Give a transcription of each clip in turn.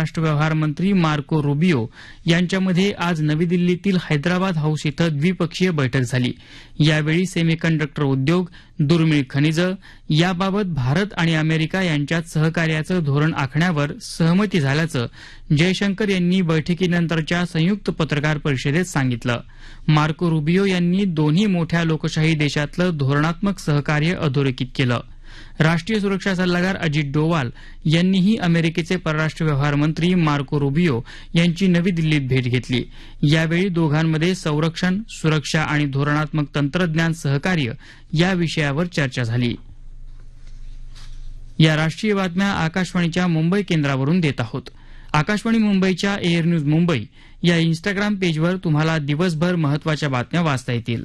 परराष्ट्र व्यवहार मंत्री मार्को रुबियो यांच्यामध्ये आज नवी दिल्लीतील हैदराबाद हाऊस इथं द्विपक्षीय बैठक झाली. यावेळी सेमीकंडक्टर उद्योग, दुर्मिळ खनिजं याबाबत भारत आणि अमेरिका यांच्यात सहकार्याचं धोरण आखण्यावर सहमती झाल्याचं जयशंकर यांनी बैठकीनंतरच्या संयुक्त पत्रकार परिषदेत सांगितलं. मार्को रुबियो यांनी दोन्ही मोठ्या लोकशाही देशातलं धोरणात्मक सहकार्य अधोरेखित केलं. राष्ट्रीय सुरक्षा सल्लागार अजित डोवाल यांनीही अमेरिकेचे परराष्ट्र व्यवहार मंत्री मार्को रुबियो यांची नवी दिल्लीत भेट घेतली. यावेळी दोघांमध्ये संरक्षण, सुरक्षा आणि धोरणात्मक तंत्रज्ञान सहकार्य या विषयावर चर्चा झाली. या राष्ट्रीय बातम्या आकाशवाणीच्या मुंबई केंद्रावरून देत आहोत. आकाशवाणी मुंबईच्या एअर न्यूज मुंबई या इन्स्टाग्राम पेजवर तुम्हाला दिवसभर महत्वाच्या बातम्या वाचता येतील.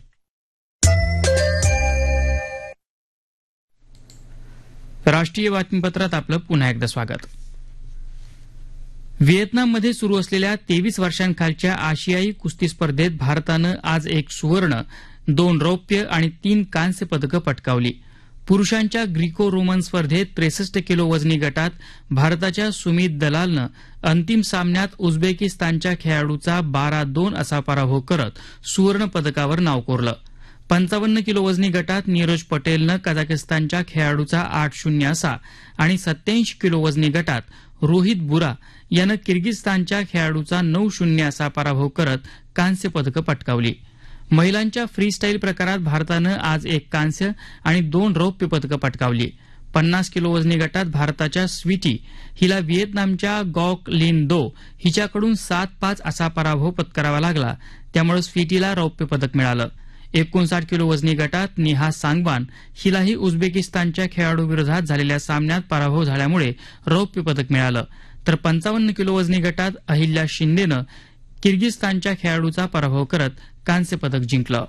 राष्ट्रीय बातमीपत्रात आपलं पुन्हा एकदा स्वागत. व्हिएतनाममध्ये सुरू असलेल्या 23 वर्षांखालच्या आशियाई कुस्ती स्पर्धेत भारतानं आज 1 सुवर्ण, 2 रौप्य आणि 3 कांस्य पदकं पटकावली. पुरुषांच्या ग्रीको रोमन स्पर्धेत 63 किलो वजनी गटात भारताच्या सुमित दलालनं अंतिम सामन्यात उझबेकिस्तानच्या खेळाडूचा 12-2 असा पराभव करत सुवर्ण पदकावर नाव कोरलं. 55 किलो वजनी गटात नीरज पटेलनं कझाकिस्तानच्या खेळाडूचा 8-0 असा आणि 87 किलो वजनी गटात रोहित बुरा यानं किर्गिस्तानच्या खेळाडूचा 9-0 असा पराभव करत कांस्य पदकं पटकावली. महिलांच्या फ्री स्टाईल प्रकारात भारतानं आज 1 कांस्य आणि 2 रौप्य पदकं पटकावली. 50 किलो वजनी गटात भारताच्या स्वीटी हिला व्हिएतनामच्या गॉक लिन दो हिच्याकडून 7-5 असा पराभव पत्करावा लागला. त्यामुळे स्वीटीला रौप्य पदक मिळालं. 59 किलो वजनी गटात नेहा सांगवान हिलाही उझबेकिस्तानच्या खेळाडूविरोधात झालेल्या सामन्यात पराभव झाल्यामुळे रौप्य पदक मिळालं. तर 55 किलो वजनी गटात अहिल्या शिंदेनं किर्गिस्तानच्या खेळाडूचा पराभव करत कांस्य पदक जिंकलं.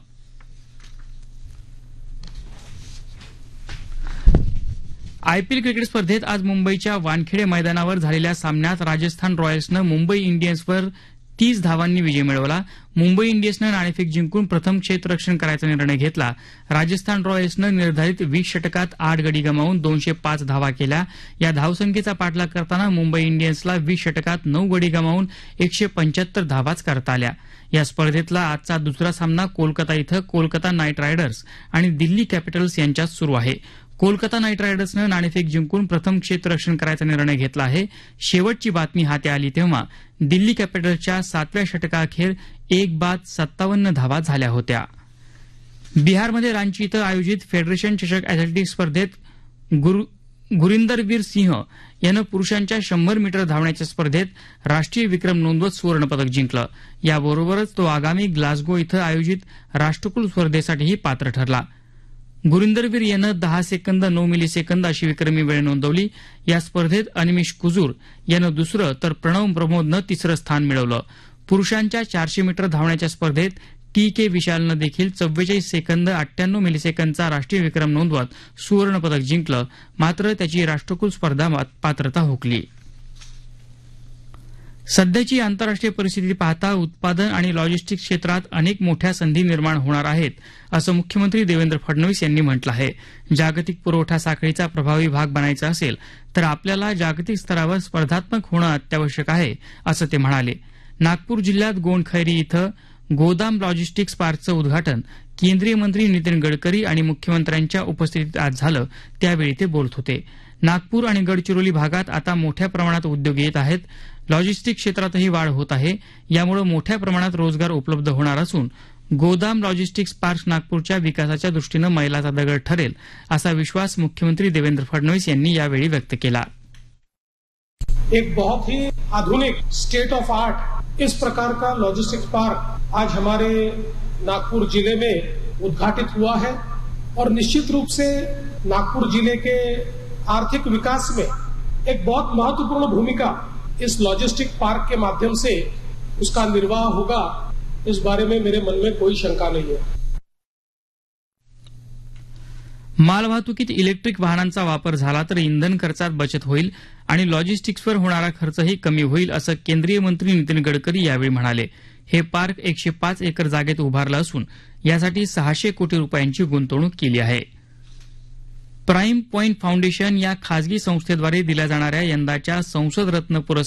आयपीएल क्रिकेट स्पर्धेत आज मुंबईच्या वानखेडे मैदानावर झालेल्या सामन्यात राजस्थान रॉयल्सनं मुंबई इंडियन्सवर 30 धावांनी विजय मिळवला. मुंबई इंडियन्सनं नाणेफेक जिंकून प्रथम क्षेत्ररक्षण करायचा निर्णय घेतला. राजस्थान रॉयल्सनं निर्धारित 20 षटकात 8 गडी गमावून 205 धावा केल्या. या धावसंख्येचा पाठलाग करताना मुंबई इंडियन्सला 20 षटकात 9 गडी गमावून 175 धावाच करता आल्या. या स्पर्धेतला आजचा दुसरा सामना कोलकाता इथं कोलकाता नाईट रायडर्स आणि दिल्ली कॅपिटल्स यांच्यात सुरू आहे. कोलकाता नाईट रायडर्सनं नाणेफेक जिंकून प्रथम क्षेत्ररक्षण करायचा निर्णय घेतला आहे. शेवटची बातमी हाती आली तेव्हा दिल्ली कॅपिटल्सच्या 7व्या षटकाअखेर 1-57 धावा झाल्या होत्या. बिहारमध्ये रांची इथं आयोजित फेडरेशन चषक अॅथलेटिक्स स्पर्धेत गुरिंदरवीर सिंह यानं पुरुषांच्या 100 मीटर धावण्याच्या स्पर्धेत राष्ट्रीय विक्रम नोंदवत सुवर्णपदक जिंकलं. याबरोबरच तो आगामी ग्लासगो इथं आयोजित राष्ट्रकुल स्पर्धेसाठीही पात्र ठरला. गुरिंदरवीर यानं 10 सेकंद 9 मिलीसेकंद अशी विक्रमी वेळ नोंदवली. या स्पर्धेत अनिमिष कुजूर यानं दुसरं तर प्रणव प्रमोदनं तिसरं स्थान मिळवलं. पुरुषांच्या 400 मीटर धावण्याच्या स्पर्धेत टी.के. विशालनं देखील 44 सेकंद 98 मिलीसेकंदचा राष्ट्रीय विक्रम नोंदवत सुवर्णपदक जिंकलं. मात्र त्याची राष्ट्रकुल स्पर्धा पात्रता हुकली. सध्याची आंतरराष्ट्रीय परिस्थिती पाहता उत्पादन आणि लॉजिस्टिक्स क्षेत्रात अनेक मोठ्या संधी निर्माण होणार आहेत असं मुख्यमंत्री देवेंद्र फडणवीस यांनी म्हटलं आहे. जागतिक पुरवठा साखळीचा प्रभावी भाग बनायचा असेल तर आपल्याला जागतिक स्तरावर स्पर्धात्मक होणं अत्यावश्यक आहे असं ते म्हणाले. नागपूर जिल्ह्यात गोंडखैरी इथं गोदाम लॉजिस्टिक्स पार्कचं उद्घाटन केंद्रीय मंत्री नितीन गडकरी आणि मुख्यमंत्र्यांच्या उपस्थितीत आज झालं. त्यावेळी ते बोलत होते. नागपूर आणि गडचिरोली भागात आता मोठ्या प्रमाणात उद्योग येत आहेत. लॉजिस्टिक्स क्षेत्रातही वाढ होत आहे. यामुळे मोठ्या प्रमाणात रोजगार उपलब्ध होणार असून गोदाम लॉजिस्टिक्स पार्क नागपूरच्या विकासाच्या दृष्टीनं मैलाचा दगड ठरेल असा विश्वास मुख्यमंत्री देवेंद्र फडणवीस यांनी यावेळी व्यक्त केला. एक बहुत ही आधुनिक स्टेट ऑफ आर्ट इस प्रकार का लॉजिस्टिक्स पार्क आज हमारे नागपुर जिले में उद्घाटित हुआ है और निश्चित रूप से नागपुर जिले के आर्थिक विकास में एक बहुत महत्वपूर्ण भूमिका इस लॉजिस्टिक पार्क के माध्यम से उसका निर्वाह होगा, इस बारे में मेरे मन में कोई शंका नहीं है. मालवाहतुकीत इलेक्ट्रिक वाहनांचा वापर झाला तर इंधन खर्चात बचत होईल आणि लॉजिस्टिक्सवर होणारा खर्चही कमी होईल असं केंद्रीय मंत्री नितीन गडकरी यावेळी म्हणाले. हे पार्क 105 एकर जागेत उभारलं असून यासाठी 600 कोटी रुपयांची गुंतवणूक केली आहे. प्राईम पॉइंट फाउंडेशन या खासगी संस्थेद्वारे दिल्या जाणाऱ्या यंदाच्या संसद रत्न